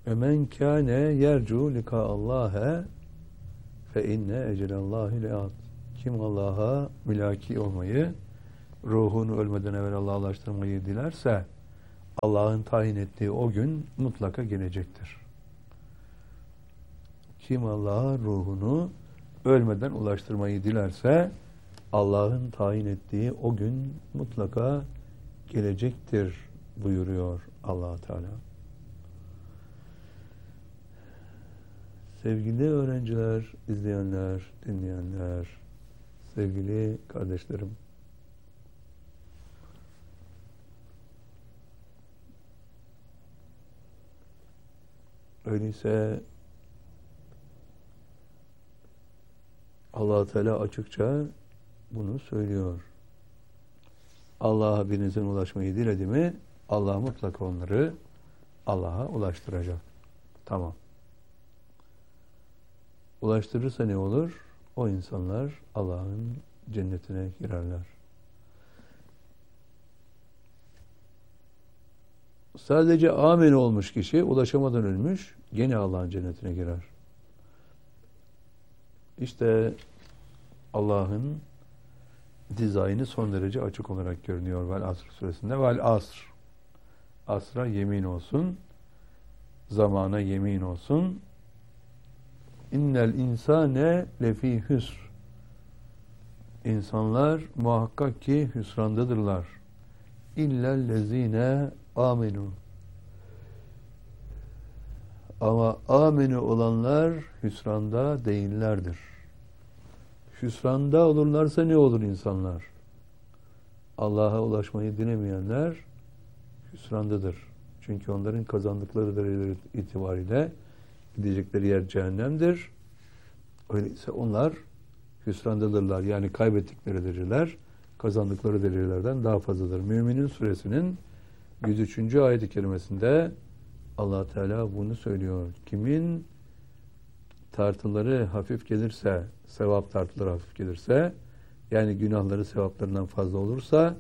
Emen kâne yercu likâallâhe fe inne ecelallâhi le'at. Kim Allah'a mülaki olmayı, ruhunu ölmeden evvel Allah'a ulaştırmayı dilerse, Allah'ın tayin ettiği o gün mutlaka gelecektir. Kim Allah'a ruhunu ölmeden ulaştırmayı dilerse, Allah'ın tayin ettiği o gün mutlaka gelecektir buyuruyor Allah Teala. Sevgili öğrenciler, izleyenler, dinleyenler, sevgili kardeşlerim, öyleyse Allah Teala açıkça bunu söylüyor. Allah'a birinizin ulaşmayı diledi mi, Allah mutlaka onları Allah'a ulaştıracak. Tamam. Ulaştırırsa ne olur? O insanlar Allah'ın cennetine girerler. Sadece amin olmuş kişi ulaşamadan ölmüş, gene Allah'ın cennetine girer. İşte Allah'ın dizaynı son derece açık olarak görünüyor Vel Asr suresinde. Vel Asr. Asra yemin olsun. Zamana yemin olsun. İnnel insane lefî hüsr. İnsanlar muhakkak ki hüsrandadırlar. İllellezîne âmenû. Ama ameni olanlar hüsranda değillerdir. Hüsranda olurlarsa ne olur insanlar? Allah'a ulaşmayı dilemeyenler hüsrandadır. Çünkü onların kazandıkları dereceler itibariyle gidecekleri yer cehennemdir. Öyleyse onlar hüsrandadırlar. Yani kaybettikleri dereceler kazandıkları derecelerden daha fazladır. Müminin suresinin 103. ayet-i kerimesinde Allah Teala bunu söylüyor. Kimin tartıları hafif gelirse, sevap tartıları hafif gelirse, yani günahları sevaplarından fazla olursa,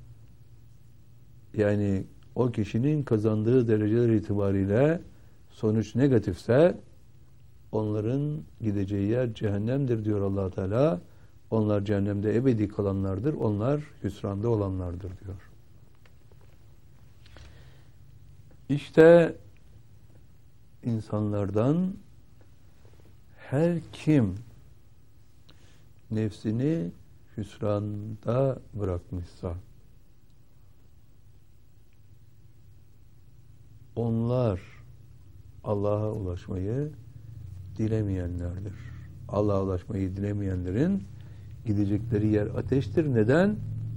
yani o kişinin kazandığı dereceler itibariyle sonuç negatifse, onların gideceği yer cehennemdir diyor Allah Teala. Onlar cehennemde ebedi kalanlardır. Onlar hüsranda olanlardır diyor. İşte insanlardan her kim nefsini hüsranda bırakmışsa, onlar Allah'a ulaşmayı dilemeyenlerdir. Allah'a ulaşmayı dilemeyenlerin gidecekleri yer ateştir. Neden?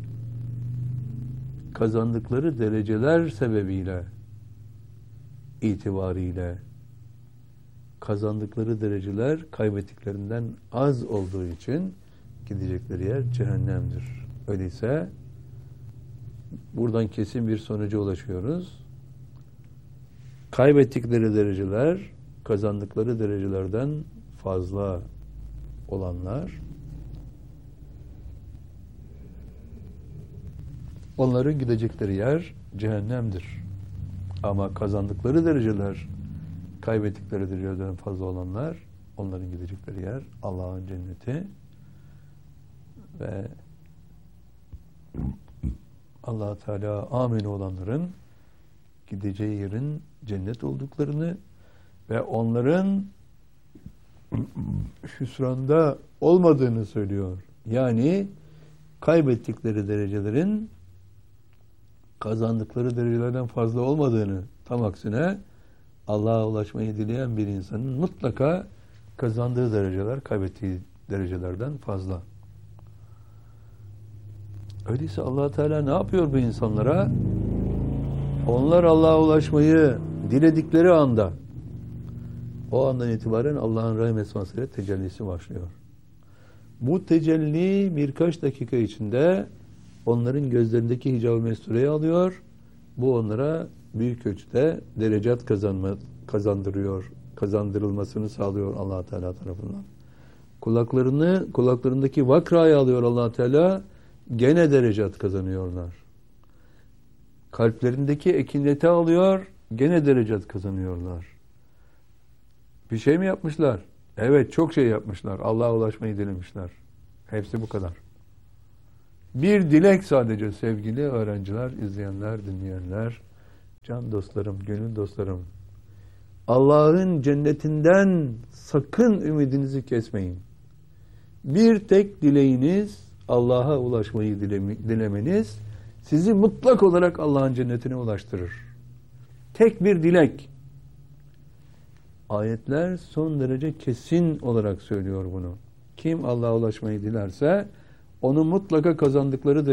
Kazandıkları dereceler sebebiyle, itibariyle, kazandıkları dereceler kaybettiklerinden az olduğu için gidecekleri yer cehennemdir. Öyleyse buradan kesin bir sonuca ulaşıyoruz. Kaybettikleri dereceler kazandıkları derecelerden fazla olanlar, onların gidecekleri yer cehennemdir. Ama kazandıkları dereceler kaybettikleri derecelerden fazla olanlar, onların gidecekleri yer Allah'ın cenneti ve Allah Teala amin olanların gideceği yerin cennet olduklarını ve onların hüsranda olmadığını söylüyor. Yani kaybettikleri derecelerin kazandıkları derecelerden fazla olmadığını, tam aksine Allah'a ulaşmayı dileyen bir insanın mutlaka kazandığı dereceler kaybettiği derecelerden fazla. Öyleyse Allah Teala ne yapıyor bu insanlara? Onlar Allah'a ulaşmayı diledikleri anda, o andan itibaren Allah'ın rahim esmasıyla tecellisi başlıyor. Bu tecelli birkaç dakika içinde onların gözlerindeki hicab-ı mestureyi alıyor. Bu onlara büyük ölçüde derecat kazandırılmasını sağlıyor Allah Teala tarafından. Kulaklarındaki vakrayı alıyor Allah Teala, gene derecat kazanıyorlar. Kalplerindeki ekineti alıyor, gene derecat kazanıyorlar. Bir şey mi yapmışlar? Evet, çok şey yapmışlar. Allah'a ulaşmayı dilemişler. Hepsi bu kadar. Bir dilek sadece sevgili öğrenciler, izleyenler, dinleyenler, can dostlarım, gönül dostlarım. Allah'ın cennetinden sakın ümidinizi kesmeyin. Bir tek dileğiniz Allah'a ulaşmayı dilemeniz sizi mutlak olarak Allah'ın cennetine ulaştırır. Tek bir dilek. Ayetler son derece kesin olarak söylüyor bunu. Kim Allah'a ulaşmayı dilerse onu mutlaka kazandığı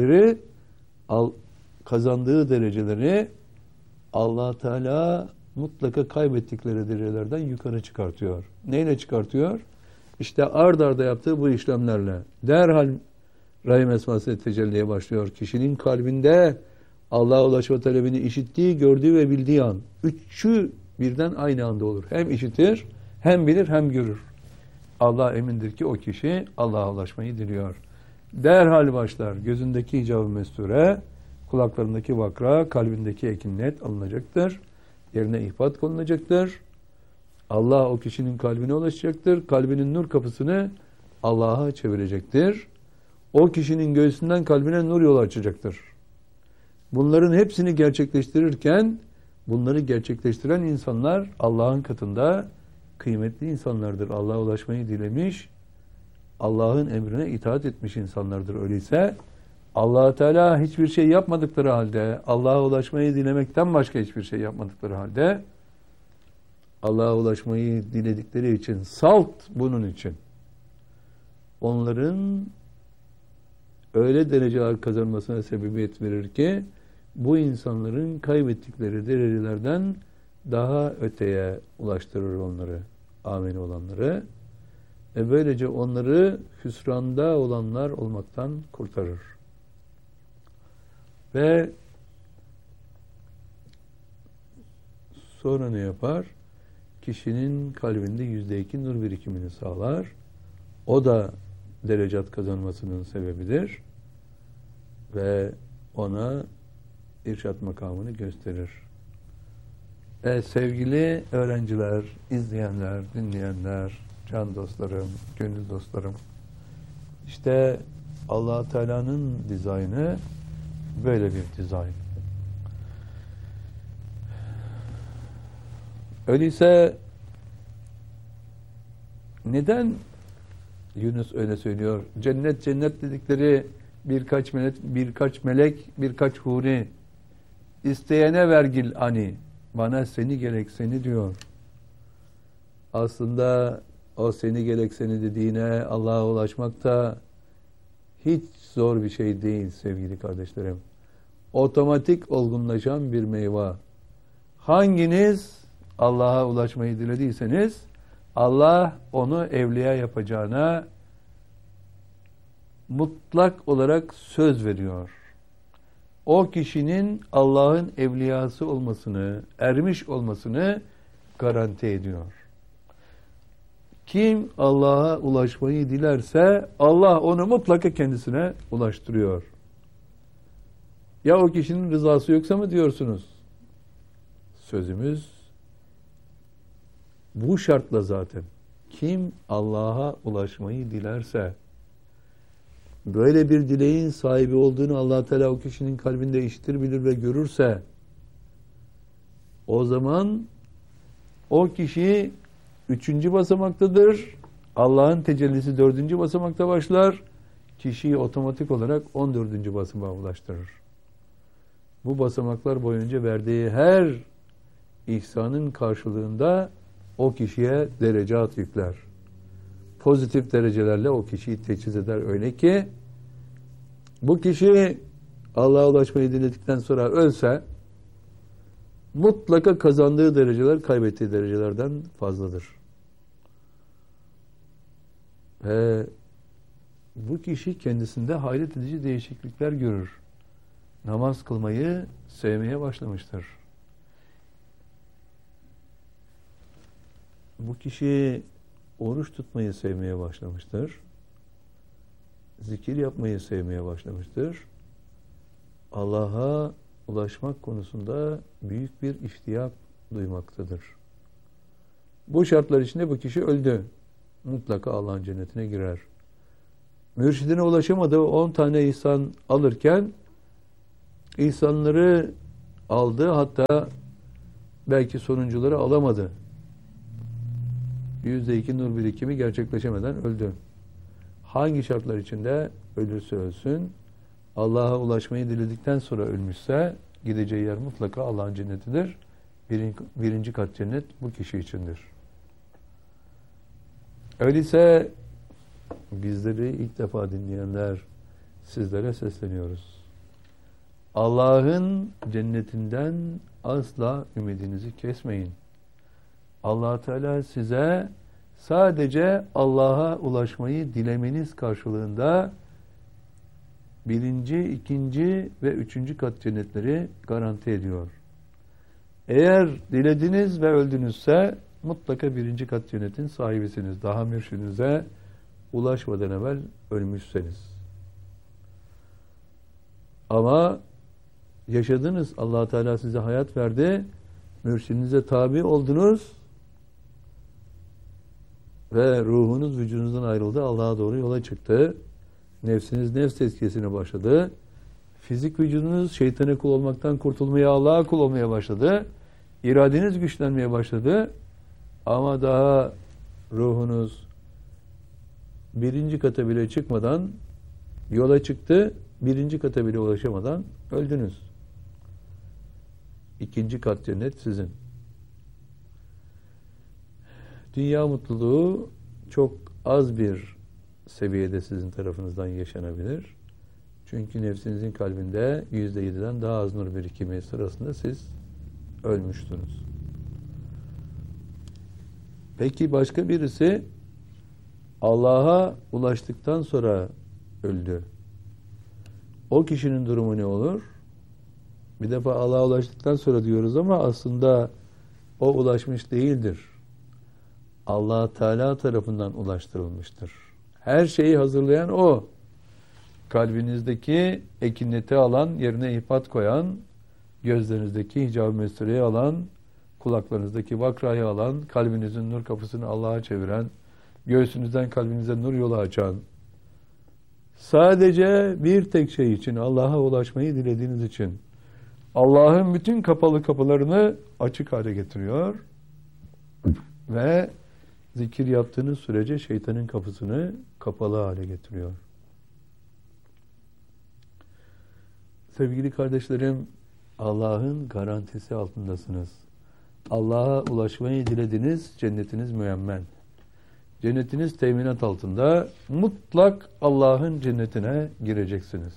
dereceleri Allah Teala mutlaka kaybettikleri derecelerden yukarı çıkartıyor. Neyle çıkartıyor? İşte ard arda yaptığı bu işlemlerle. Derhal Rahim esması tecelliye başlıyor. Kişinin kalbinde Allah'a ulaşma talebini işittiği, gördüğü ve bildiği an. Üçü birden aynı anda olur. Hem işitir, hem bilir, hem görür. Allah emindir ki o kişi Allah'a ulaşmayı diliyor. Derhal başlar. Gözündeki hicab-ı mesture, kulaklarındaki vakra, kalbindeki ekinnet alınacaktır. Yerine ihbat konulacaktır. Allah o kişinin kalbine ulaşacaktır. Kalbinin nur kapısını Allah'a çevirecektir. O kişinin göğsünden kalbine nur yolu açacaktır. Bunların hepsini gerçekleştirirken bunları gerçekleştiren insanlar Allah'ın katında kıymetli insanlardır. Allah'a ulaşmayı dilemiş, Allah'ın emrine itaat etmiş insanlardır. Öyleyse Allah Teala hiçbir şey yapmadıkları halde, Allah'a ulaşmayı dilemekten başka hiçbir şey yapmadıkları halde Allah'a ulaşmayı diledikleri için, salt bunun için onların öyle dereceler kazanmasına sebebiyet verir ki bu insanların kaybettikleri derecelerden daha öteye ulaştırır onları, amin olanları. Böylece onları hüsranda olanlar olmaktan kurtarır. Ve sonra ne yapar? Kişinin kalbinde %2 nur birikimini sağlar. O da derecat kazanmasının sebebidir. Ve ona irşat makamını gösterir. Sevgili öğrenciler, izleyenler, dinleyenler, can dostlarım, gönül dostlarım, işte Allah Teala'nın dizaynı böyle bir dizayn. Öyleyse neden Yunus öyle söylüyor? Cennet dedikleri birkaç melek, birkaç huri, isteyene vergil ani, bana seni gerek seni diyor. Aslında o seni gerek seni dediğine Allah'a ulaşmak da hiç zor bir şey değil sevgili kardeşlerim. Otomatik olgunlaşan bir meyve. Hanginiz Allah'a ulaşmayı dilediyseniz Allah onu evliya yapacağına mutlak olarak söz veriyor. O kişinin Allah'ın evliyası olmasını, ermiş olmasını garanti ediyor. Kim Allah'a ulaşmayı dilerse Allah onu mutlaka kendisine ulaştırıyor. Ya o kişinin rızası yoksa mı diyorsunuz? Sözümüz bu şartla zaten. Kim Allah'a ulaşmayı dilerse, böyle bir dileğin sahibi olduğunu Allah Teala o kişinin kalbinde işitir, bilir ve görürse, o zaman o kişi 3. basamaktadır. Allah'ın tecellisi 4. basamakta başlar. Kişiyi otomatik olarak 14. basamağa ulaştırır. Bu basamaklar boyunca verdiği her ihsanın karşılığında o kişiye derecat yükler. Pozitif derecelerle o kişiyi teçhiz eder. Öyle ki bu kişi Allah'a ulaşmayı diledikten sonra ölse mutlaka kazandığı dereceler kaybettiği derecelerden fazladır. Ve bu kişi kendisinde hayret edici değişiklikler görür. Namaz kılmayı sevmeye başlamıştır. Bu kişi oruç tutmayı sevmeye başlamıştır. Zikir yapmayı sevmeye başlamıştır. Allah'a ulaşmak konusunda büyük bir iştiyak duymaktadır. Bu şartlar içinde bu kişi öldü. Mutlaka Allah'ın cennetine girer. Mürşidine ulaşamadığı 10 tane ihsan alırken ihsanları aldı, hatta belki sonuncuları alamadı. %2 nur birikimi gerçekleşemeden öldü. Hangi şartlar içinde ölürse ölsün, Allah'a ulaşmayı diledikten sonra ölmüşse gideceği yer mutlaka Allah'ın cennetidir. Birinci kat cennet bu kişi içindir. Öyleyse bizleri ilk defa dinleyenler, sizlere sesleniyoruz. Allah'ın cennetinden asla ümidinizi kesmeyin. Allah Teala size sadece Allah'a ulaşmayı dilemeniz karşılığında birinci, ikinci ve üçüncü kat cennetleri garanti ediyor. Eğer dilediniz ve öldünüzse mutlaka birinci kat cennetin sahibisiniz. Daha mürşidinize ulaşmadan evvel ölmüşseniz. Ama yaşadınız, Allah Teala size hayat verdi, mürşidinize tabi oldunuz ve ruhunuz vücudunuzdan ayrıldı, Allah'a doğru yola çıktı. Nefsiniz nefs tezkiyesine başladı. Fizik vücudunuz şeytana kul olmaktan kurtulmaya, Allah'a kul olmaya başladı. İradeniz güçlenmeye başladı. Ama daha ruhunuz birinci kata bile çıkmadan yola çıktı. Birinci kata bile ulaşamadan öldünüz. İkinci kat cennet sizin. Dünya mutluluğu çok az bir seviyede sizin tarafınızdan yaşanabilir. Çünkü nefsinizin kalbinde %7'den daha az nur birikimi sırasında siz ölmüştünüz. Peki başka birisi Allah'a ulaştıktan sonra öldü. O kişinin durumu ne olur? Bir defa Allah'a ulaştıktan sonra diyoruz ama aslında o ulaşmış değildir. Allah Teala tarafından ulaştırılmıştır. Her şeyi hazırlayan O. Kalbinizdeki ekineti alan, yerine ihpat koyan, gözlerinizdeki hicab-ı mesreyi alan, kulaklarınızdaki vakrayı alan, kalbinizin nur kapısını Allah'a çeviren, göğsünüzden kalbinize nur yolu açan, sadece bir tek şey için, Allah'a ulaşmayı dilediğiniz için, Allah'ın bütün kapalı kapılarını açık hale getiriyor ve zikir yaptığınız sürece şeytanın kapısını kapalı hale getiriyor. Sevgili kardeşlerim, Allah'ın garantisi altındasınız. Allah'a ulaşmayı dilediniz, cennetiniz müemmen. Cennetiniz teminat altında, mutlak Allah'ın cennetine gireceksiniz.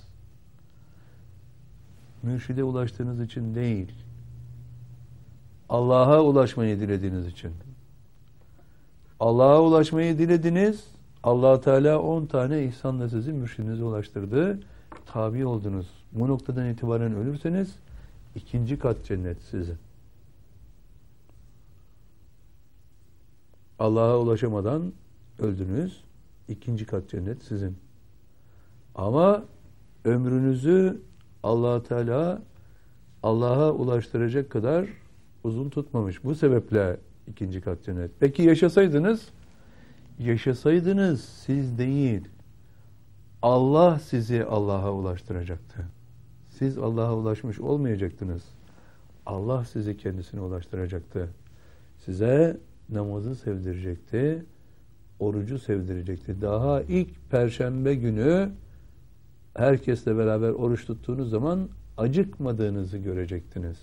Mürşide ulaştığınız için değil, Allah'a ulaşmayı dilediğiniz için. Allah'a ulaşmayı dilediniz, Allah Teala 10 tane ihsanla sizi mürşidinize ulaştırdı, tabi oldunuz. Bu noktadan itibaren ölürseniz ikinci kat cennet sizin. Allah'a ulaşamadan öldünüz, ikinci kat cennet sizin. Ama ömrünüzü Allah Teala Allah'a ulaştıracak kadar uzun tutmamış. Bu sebeple ikinci kat cennet. Peki yaşasaydınız siz değil, Allah sizi Allah'a ulaştıracaktı. Siz Allah'a ulaşmış olmayacaktınız. Allah sizi kendisine ulaştıracaktı. Size namazı sevdirecekti, orucu sevdirecekti. Daha ilk Perşembe günü herkesle beraber oruç tuttuğunuz zaman acıkmadığınızı görecektiniz.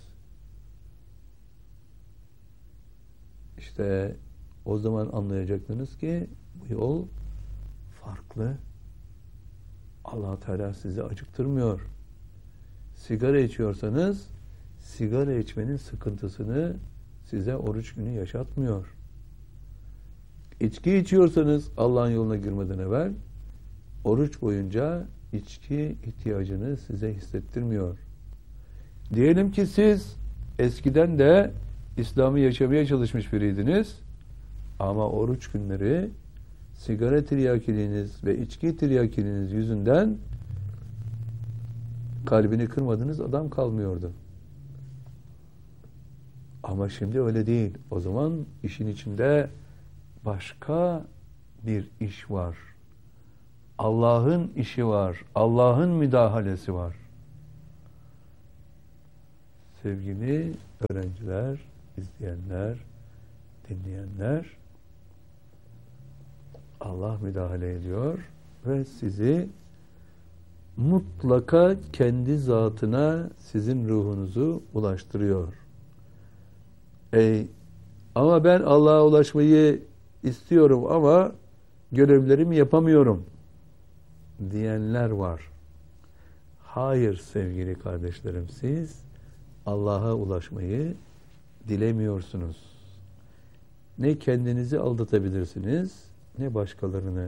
İşte o zaman anlayacaktınız ki bu yol farklı. Allah Teala sizi acıktırmıyor. Sigara içiyorsanız sigara içmenin sıkıntısını size oruç günü yaşatmıyor. İçki içiyorsanız Allah'ın yoluna girmeden evvel oruç boyunca içki ihtiyacını size hissettirmiyor. Diyelim ki siz eskiden de İslam'ı yaşamaya çalışmış biriydiniz ama oruç günleri sigara tiryakiliğiniz ve içki tiryakiliğiniz yüzünden kalbini kırmadığınız adam kalmıyordu. Ama şimdi öyle değil. O zaman işin içinde başka bir iş var. Allah'ın işi var. Allah'ın müdahalesi var. Sevgili öğrenciler, izleyenler, dinleyenler, Allah müdahale ediyor ve sizi mutlaka kendi zatına, sizin ruhunuzu ulaştırıyor. Ama ben Allah'a ulaşmayı istiyorum ama görevlerimi yapamıyorum diyenler var. Hayır sevgili kardeşlerim, siz Allah'a ulaşmayı dilemiyorsunuz. Ne kendinizi aldatabilirsiniz, ne başkalarını.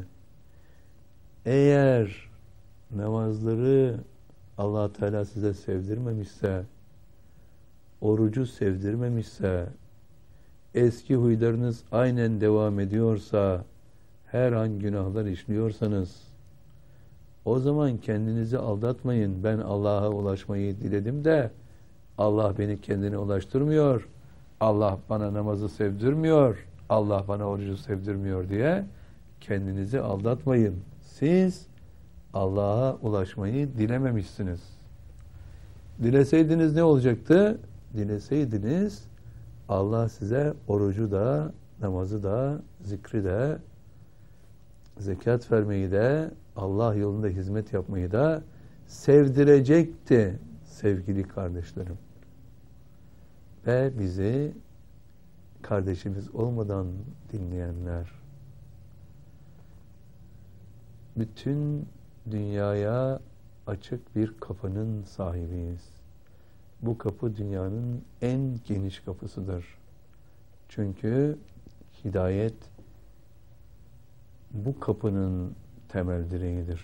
Eğer namazları Allah Teala size sevdirmemişse, orucu sevdirmemişse, eski huylarınız aynen devam ediyorsa, her an günahlar işliyorsanız, o zaman kendinizi aldatmayın. Ben Allah'a ulaşmayı diledim de Allah beni kendine ulaştırmıyor. Allah bana namazı sevdirmiyor. Allah bana orucu sevdirmiyor diye kendinizi aldatmayın. Siz Allah'a ulaşmayı dilememişsiniz. Dileseydiniz ne olacaktı? Dileseydiniz Allah size orucu da, namazı da, zikri de, zekat vermeyi de, Allah yolunda hizmet yapmayı da sevdirecekti sevgili kardeşlerim. Ve bizi kardeşimiz olmadan dinleyenler, bütün dünyaya açık bir kapının sahibiyiz. Bu kapı dünyanın en geniş kapısıdır. Çünkü hidayet bu kapının temel direğidir.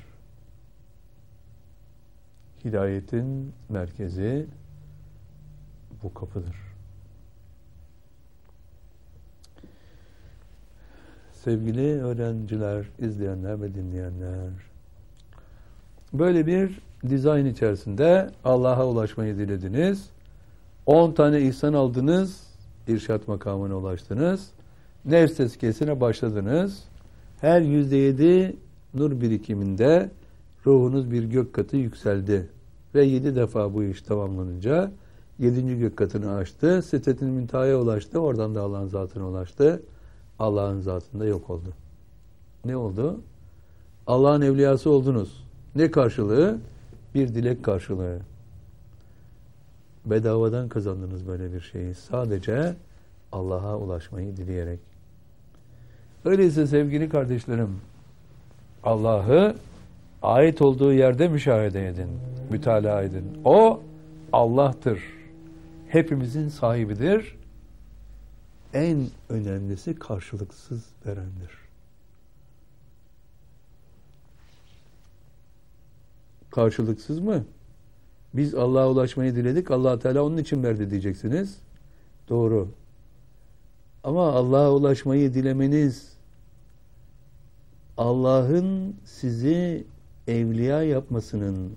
Hidayetin merkezi bu kapıdır. Sevgili öğrenciler, izleyenler ve dinleyenler, böyle bir dizayn içerisinde Allah'a ulaşmayı dilediniz. 10 tane ihsan aldınız, irşat makamına ulaştınız. Nefs tezkiyesine başladınız. Her %7 nur birikiminde ruhunuz bir gök katı yükseldi. Ve 7 defa bu iş tamamlanınca 7. gök katını aştı. Sidret-i müntehaya ulaştı. Oradan da Allah'ın zatına ulaştı. Allah'ın zatında yok oldu. Ne oldu? Allah'ın evliyası oldunuz. Ne karşılığı? Bir dilek karşılığı. Bedavadan kazandınız böyle bir şeyi. Sadece Allah'a ulaşmayı dileyerek. Öyleyse sevgili kardeşlerim, Allah'ı ait olduğu yerde müşahede edin, mütalaa edin. O Allah'tır. Hepimizin sahibidir. En önemlisi karşılıksız verendir. Karşılıksız mı? Biz Allah'a ulaşmayı diledik, Allah Teala onun için verdi diyeceksiniz. Doğru. Ama Allah'a ulaşmayı dilemeniz, Allah'ın sizi evliya yapmasının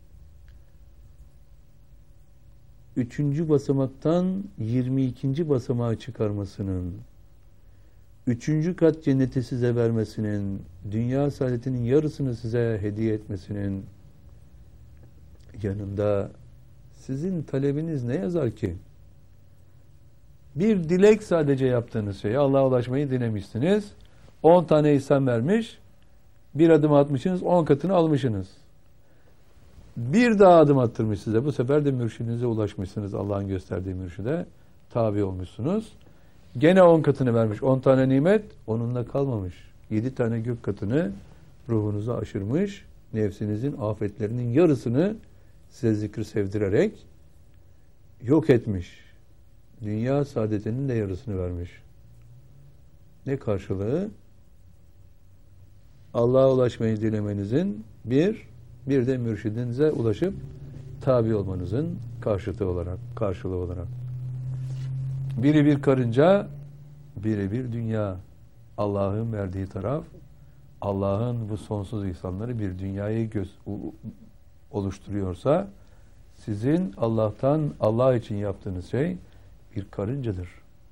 3. basamaktan 22. basamağa çıkarmasının, 3. kat cenneti size vermesinin, dünya saadetinin yarısını size hediye etmesinin yanında sizin talebiniz ne yazar ki? Bir dilek sadece yaptığınız şey. Allah'a ulaşmayı dilemişsiniz. 10 tane ihsan vermiş. Bir adım atmışsınız, 10 katını almışsınız. Bir daha adım attırmış size. Bu sefer de mürşidinize ulaşmışsınız. Allah'ın gösterdiği mürşide tabi olmuşsunuz. Gene 10 katını vermiş. 10 tane nimet onunla kalmamış. 7 tane gök katını ruhunuza aşırmış. Nefsinizin afetlerinin yarısını size zikri sevdirerek yok etmiş. Dünya saadetinin de yarısını vermiş. Ne karşılığı? Allah'a ulaşmayı dilemenizin bir de mürşidinize ulaşıp tabi olmanızın karşılığı olarak. Biri bir karınca, biri bir dünya. Allah'ın verdiği taraf, Allah'ın bu sonsuz ihsanları bir dünyayı oluşturuyorsa, sizin Allah için yaptığınız şey, bir karıncadır.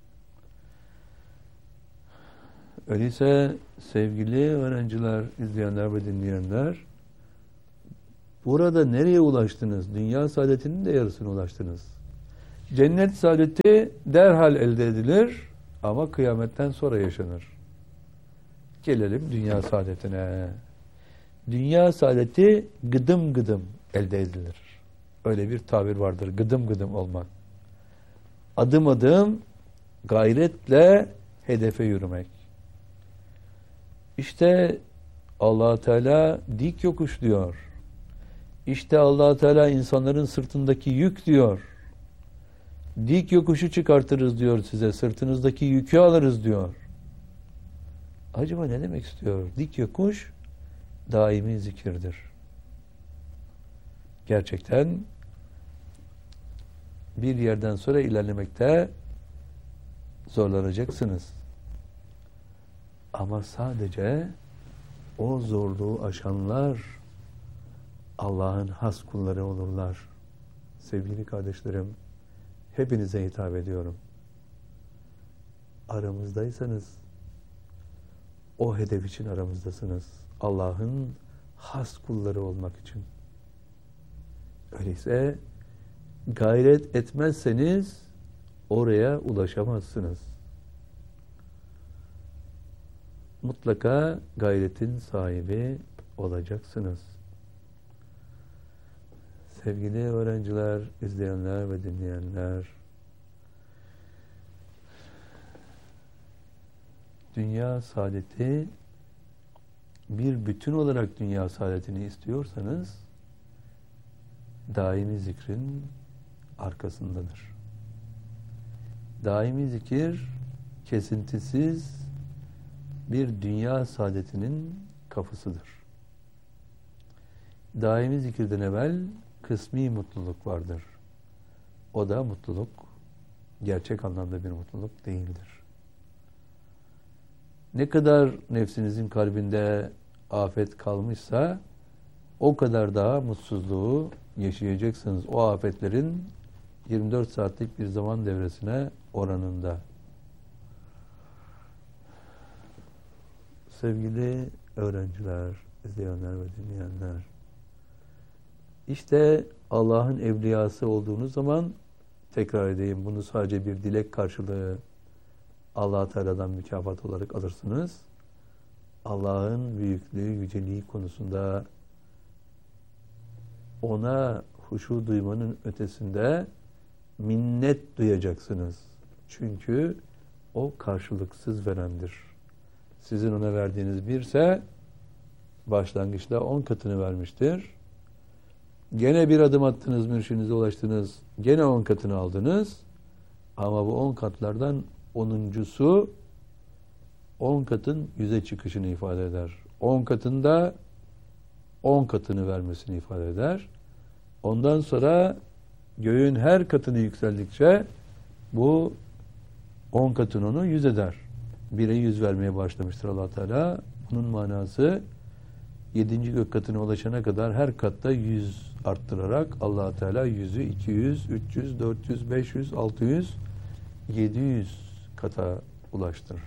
Öyleyse sevgili öğrenciler, izleyenler ve dinleyenler, burada nereye ulaştınız? Dünya saadetinin de yarısına ulaştınız. Cennet saadeti derhal elde edilir ama kıyametten sonra yaşanır. Gelelim dünya saadetine. Dünya saadeti gıdım gıdım elde edilir. Öyle bir tabir vardır. Gıdım gıdım olmak. Adım adım gayretle hedefe yürümek. İşte Allah Teala dik yokuş diyor. İşte Allah Teala insanların sırtındaki yük diyor. Dik yokuşu çıkartırız diyor size. Sırtınızdaki yükü alırız diyor. Acaba ne demek istiyor? Dik yokuş daimi zikirdir. Gerçekten bir yerden sonra ilerlemekte zorlanacaksınız. Ama sadece o zorluğu aşanlar Allah'ın has kulları olurlar. Sevgili kardeşlerim, hepinize hitap ediyorum. Aramızdaysanız o hedef için aramızdasınız. Allah'ın has kulları olmak için. Öyleyse gayret etmezseniz oraya ulaşamazsınız. Mutlaka gayretin sahibi olacaksınız. Sevgili öğrenciler, izleyenler ve dinleyenler, dünya saadeti, bir bütün olarak dünya saadetini istiyorsanız daimi zikrin arkasındadır. Daimi zikir kesintisiz bir dünya saadetinin kapısıdır. Daimi zikirden evvel kısmi mutluluk vardır. O da mutluluk gerçek anlamda bir mutluluk değildir. Ne kadar nefsinizin kalbinde afet kalmışsa o kadar daha mutsuzluğu yaşayacaksınız. O afetlerin 24 saatlik bir zaman devresine oranında. Sevgili öğrenciler, izleyenler ve dinleyenler, İşte Allah'ın evliyası olduğunuz zaman, tekrar edeyim, bunu sadece bir dilek karşılığı Allah Teala'dan mükafat olarak alırsınız. Allah'ın büyüklüğü, yüceliği konusunda ona huşu duymanın ötesinde minnet duyacaksınız. Çünkü o karşılıksız verendir. Sizin ona verdiğiniz birse başlangıçta 10 katını vermiştir. Gene bir adım attınız, mürşidinize ulaştınız. Gene 10 katını aldınız. Ama bu 10 katlardan 10'uncusu 10 katın 100'e çıkışını ifade eder. 10 katında 10 katını vermesini ifade eder. Ondan sonra göğün her katını yükseldikçe bu 10 katın onu 100 eder. 1'e 100 vermeye başlamıştır Allah Teala. Bunun manası 7. gök katına ulaşana kadar her katta 100 arttırarak Allah Teala 100'ü 200, 300, 400, 500, 600, 700 kata ulaştırır.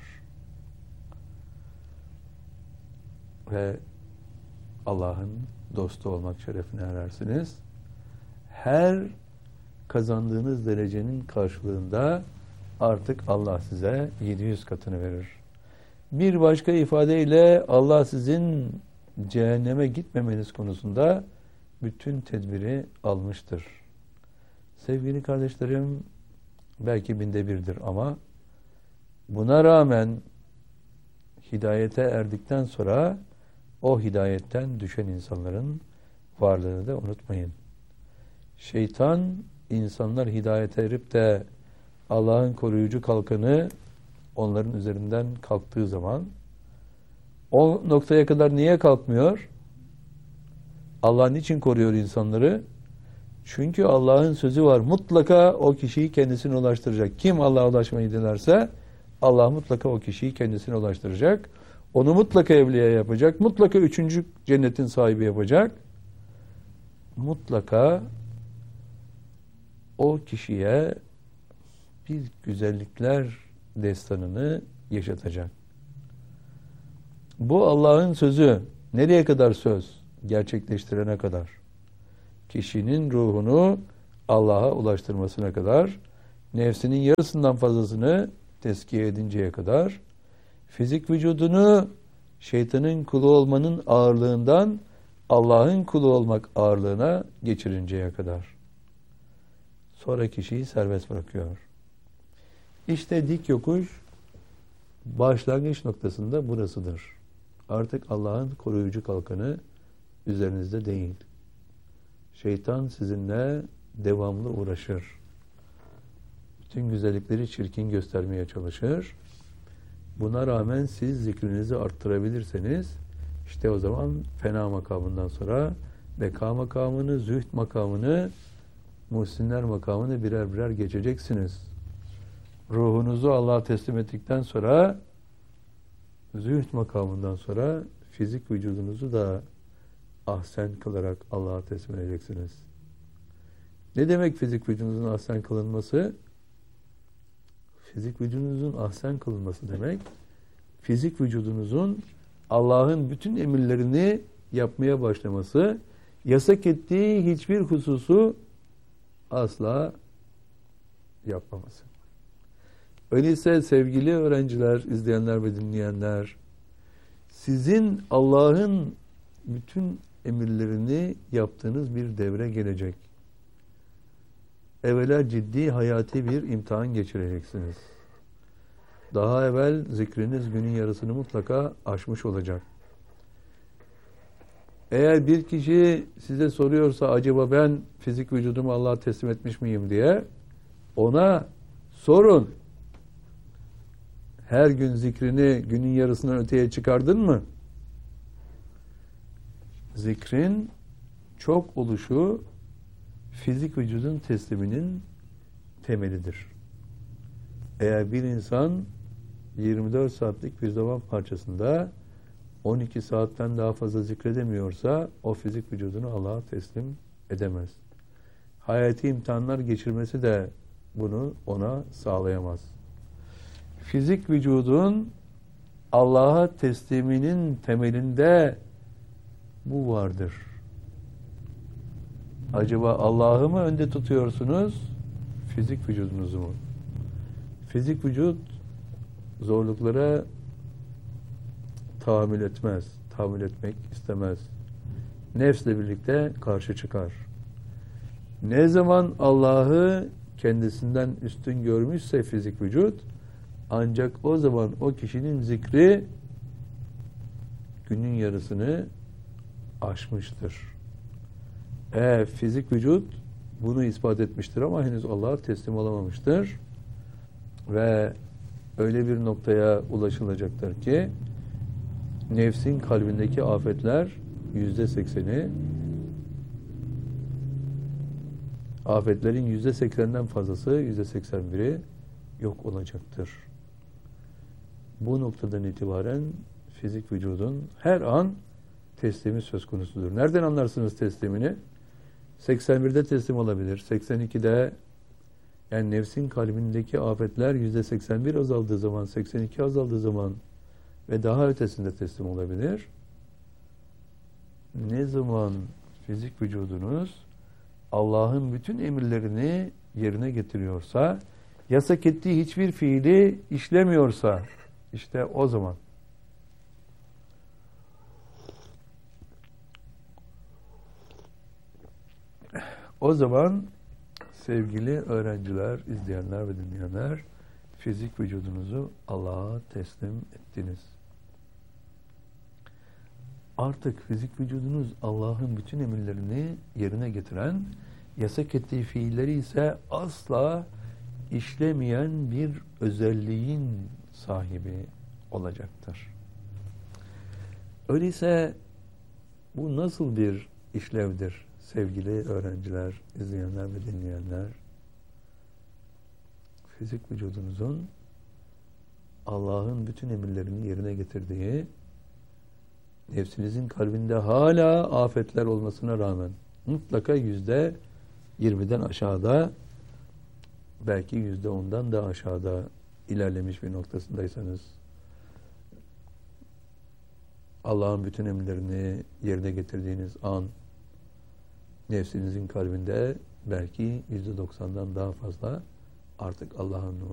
Ve Allah'ın dostu olmak şerefine erersiniz. Her kazandığınız derecenin karşılığında artık Allah size 700 katını verir. Bir başka ifadeyle Allah sizin cehenneme gitmemeniz konusunda bütün tedbiri almıştır. Sevgili kardeşlerim, belki 1/1000'dir ama buna rağmen hidayete erdikten sonra o hidayetten düşen insanların varlığını da unutmayın. Şeytan, insanlar hidayete erip de Allah'ın koruyucu kalkanı onların üzerinden kalktığı zaman o noktaya kadar niye kalkmıyor? Allah niçin koruyor insanları? Çünkü Allah'ın sözü var. Mutlaka o kişiyi kendisine ulaştıracak. Kim Allah'a ulaşmayı dilerse Allah mutlaka o kişiyi kendisine ulaştıracak. Onu mutlaka evliya yapacak. Mutlaka 3. cennetin sahibi yapacak. Mutlaka o kişiye bir güzellikler destanını yaşatacak. Bu Allah'ın sözü. Nereye kadar söz? Gerçekleştirene kadar. Kişinin ruhunu Allah'a ulaştırmasına kadar, nefsinin yarısından fazlasını tezkiye edinceye kadar, fizik vücudunu şeytanın kulu olmanın ağırlığından Allah'ın kulu olmak ağırlığına geçirinceye kadar. Sonra kişiyi serbest bırakıyor. İşte dik yokuş başlangıç noktasında burasıdır. Artık Allah'ın koruyucu kalkanı üzerinizde değil. Şeytan sizinle devamlı uğraşır. Bütün güzellikleri çirkin göstermeye çalışır. Buna rağmen siz zikrinizi arttırabilirseniz işte o zaman fena makamından sonra beka makamını, zühd makamını, muhsinler makamını birer birer geçeceksiniz. Ruhunuzu Allah'a teslim ettikten sonra zühd makamından sonra fizik vücudunuzu da ahsen kılarak Allah'a teslim edeceksiniz. Ne demek fizik vücudunuzun ahsen kılınması? Fizik vücudunuzun ahsen kılınması demek, fizik vücudunuzun Allah'ın bütün emirlerini yapmaya başlaması, yasak ettiği hiçbir hususu asla yapmaması. Öyleyse sevgili öğrenciler, izleyenler ve dinleyenler, sizin Allah'ın bütün emirlerini yaptığınız bir devre gelecek. Evvela ciddi hayati bir imtihan geçireceksiniz. Daha evvel zikriniz günün yarısını mutlaka aşmış olacak. Eğer bir kişi size soruyorsa acaba ben fizik vücudumu Allah'a teslim etmiş miyim diye ona sorun. Her gün zikrini günün yarısından öteye çıkardın mı? Zikrin çok oluşu fizik vücudun tesliminin temelidir. Eğer bir insan 24 saatlik bir zaman parçasında 12 saatten daha fazla zikredemiyorsa o fizik vücudunu Allah'a teslim edemez. Hayati imtihanlar geçirmesi de bunu ona sağlayamaz. Fizik vücudun Allah'a tesliminin temelinde bu vardır. Acaba Allah'ı mı önde tutuyorsunuz, fizik vücudunuzu mu? Fizik vücut zorluklara tahammül etmez, tahammül etmek istemez. Nefsle birlikte karşı çıkar. Ne zaman Allah'ı kendisinden üstün görmüşse fizik vücut, ancak o zaman o kişinin zikri günün yarısını aşmıştır. Fizik vücut bunu ispat etmiştir ama henüz Allah'a teslim olamamıştır. Ve öyle bir noktaya ulaşılacaktır ki nefsin kalbindeki afetler %80'i, afetlerin %80'den fazlası, %81'i yok olacaktır. Bu noktadan itibaren fizik vücudun her an teslimi söz konusudur. Nereden anlarsınız teslimini? 81'de teslim olabilir. 82'de, yani nefsin kalbindeki afetler %81 azaldığı zaman, 82 azaldığı zaman ve daha ötesinde teslim olabilir. Ne zaman fizik vücudunuz Allah'ın bütün emirlerini yerine getiriyorsa, yasak ettiği hiçbir fiili işlemiyorsa, işte o zaman. O zaman sevgili öğrenciler, izleyenler ve dinleyenler, fizik vücudunuzu Allah'a teslim ettiniz. Artık fizik vücudunuz Allah'ın bütün emirlerini yerine getiren, yasak ettiği fiilleri ise asla işlemeyen bir özelliğin sahibi olacaktır. Öyleyse bu nasıl bir işlevdir sevgili öğrenciler, izleyenler ve dinleyenler? Fizik vücudunuzun Allah'ın bütün emirlerini yerine getirdiği, nefsinizin kalbinde hala afetler olmasına rağmen mutlaka %20'den aşağıda belki %10'dan daha aşağıda ilerlemiş bir noktasındaysanız, Allah'ın bütün emirlerini yerine getirdiğiniz an, nefsinizin kalbinde belki %90'dan daha fazla artık Allah'ın